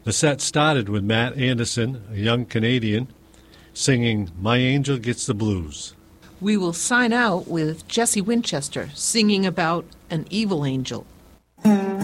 The set started with Matt Anderson, a young Canadian, singing My Angel Gets the Blues. We will sign out with Jesse Winchester singing about an evil angel.